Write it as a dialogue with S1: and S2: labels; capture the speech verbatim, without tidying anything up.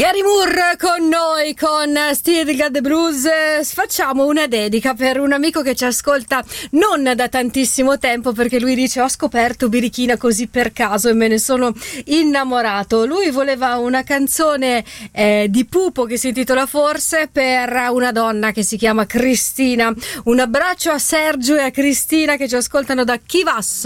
S1: Gary Moore con noi, con Still Got the Blues. Facciamo una dedica per un amico che ci ascolta non da tantissimo tempo, perché lui dice: ho scoperto Birichina così per caso e me ne sono innamorato. Lui voleva una canzone eh, di Pupo che si intitola Forse, per una donna che si chiama Cristina. Un abbraccio a Sergio e a Cristina che ci ascoltano da Chivasso.